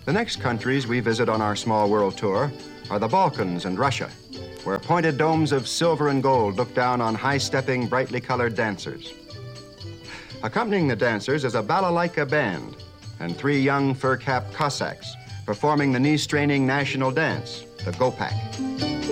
The next countries we visit on our small world tour are the Balkans and Russia, where pointed domes of silver and gold look down on high-stepping, brightly colored dancers. Accompanying the dancers is a balalaika band and 3 young fur-capped Cossacks performing the knee-straining national dance, the Gopak.